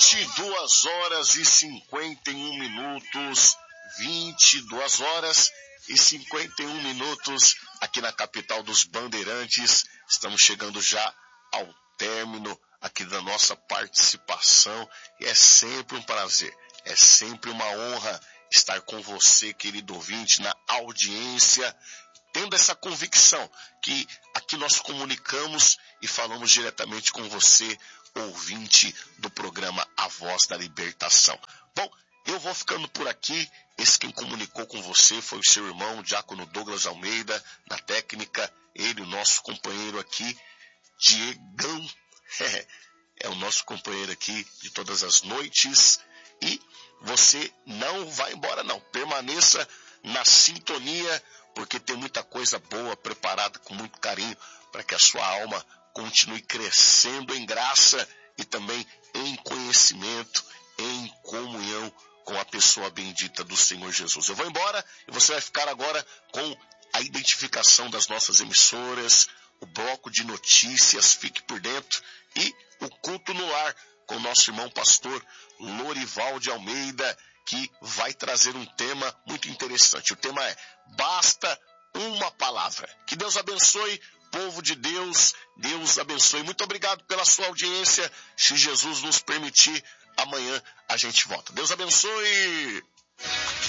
22 horas e 51 minutos, 22 horas e 51 minutos aqui na capital dos Bandeirantes. Estamos chegando já ao término aqui da nossa participação e é sempre um prazer, é sempre uma honra estar com você, querido ouvinte, na audiência, tendo essa convicção que aqui nós comunicamos e falamos diretamente com você, ouvinte do programa A Voz da Libertação. Bom, eu vou ficando por aqui. Esse quem comunicou com você foi o seu irmão, o diácono Douglas Almeida, na técnica. Ele, o nosso companheiro aqui, Diegão, é o nosso companheiro aqui de todas as noites. E você não vai embora não, permaneça na sintonia, porque tem muita coisa boa preparada com muito carinho para que a sua alma continue crescendo em graça e também em conhecimento, em comunhão com a pessoa bendita do Senhor Jesus. Eu vou embora e você vai ficar agora com a identificação das nossas emissoras, o bloco de notícias, fique por dentro, e o culto no lar com o nosso irmão pastor Lorival de Almeida, que vai trazer um tema muito interessante. O tema é Basta uma Palavra. Que Deus abençoe, povo de Deus, Deus abençoe. Muito obrigado pela sua audiência. Se Jesus nos permitir, amanhã a gente volta. Deus abençoe.